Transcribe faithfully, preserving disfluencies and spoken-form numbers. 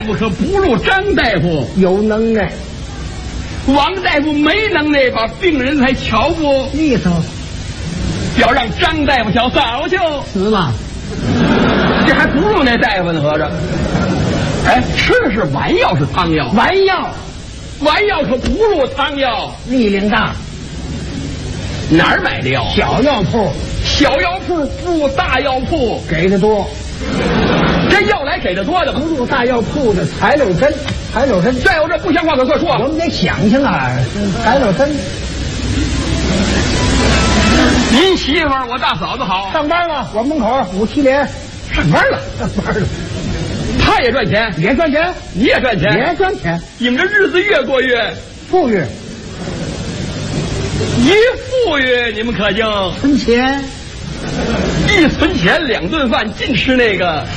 我可不如张大夫有能耐。 王大夫没能耐把病人才瞧不， 意思要让张大夫瞧早就死了。 这还不如那大夫呢，合着。哎，吃的是丸药是汤药？ 丸药， 丸药可不如汤药， 力量大。 哪儿买的药？ 小药铺， 小药铺不如大药铺给的多。 这药来给的多的， 不入大药铺的材料真，材料真。 再有这不像话可快说了， 我们得想想啊，材料真。 您媳妇儿我大嫂子好， 上班了，我门口五七连上班了， 上班了。 他也赚钱， 也赚钱， 你也赚钱， 也赚钱。 你们这日子越过越富裕， 一富裕你们可就存钱， 一存钱两顿饭尽吃那个。